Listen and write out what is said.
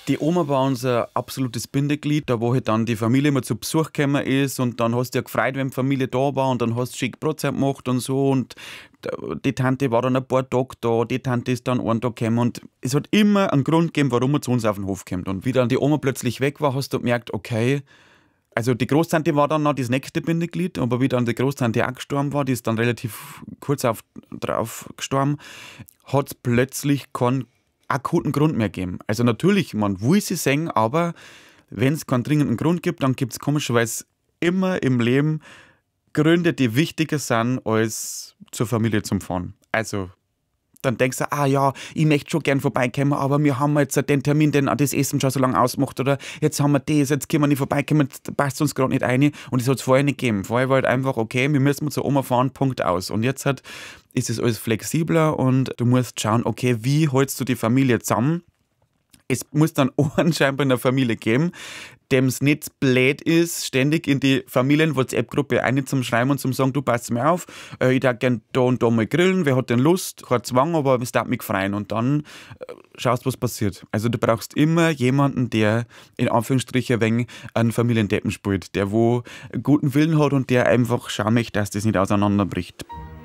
Die Oma war unser absolutes Bindeglied, da wo halt dann die Familie immer zu Besuch gekommen ist und dann hast du ja gefreut, wenn die Familie da war und dann hast du schick Brotzeit gemacht und so und die Tante war dann ein paar Tage da, die Tante ist dann einen Tag gekommen und es hat immer einen Grund gegeben, warum man zu uns auf den Hof kommt. Und wie dann die Oma plötzlich weg war, hast du gemerkt, okay, also die Großtante war dann noch das nächste Bindeglied, aber wie dann die Großtante auch gestorben war, die ist dann relativ kurz drauf gestorben, hat es plötzlich keinen akuten Grund mehr gegeben. Also natürlich, man will sie singen, aber wenn es keinen dringenden Grund gibt, dann gibt es komischerweise immer im Leben Gründe, die wichtiger sind, als zur Familie zum Fahren. Also dann denkst du, ja, ich möchte schon gern vorbeikommen, aber wir haben jetzt den Termin, das Essen schon so lange ausgemacht oder jetzt haben wir das, jetzt können wir nicht vorbeikommen, jetzt passt uns gerade nicht rein und das hat es vorher nicht gegeben. Vorher war halt einfach, okay, wir müssen zur Oma fahren, Punkt aus. Und jetzt ist es alles flexibler und du musst schauen, okay, wie hältst du die Familie zusammen? Es muss dann einen scheinbar in der Familie geben, dem es nicht blöd ist, ständig in die Familien-WhatsApp-Gruppe eine zum Schreiben und zum sagen, du passt mir auf, ich darf gerne da und da mal grillen, wer hat denn Lust, kein Zwang, aber es darf mich freuen und dann schaust, was passiert. Also du brauchst immer jemanden, der in Anführungsstrichen ein wenig einen Familiendeppen spielt, der wo guten Willen hat und der einfach schauen möchte, dass das nicht auseinanderbricht.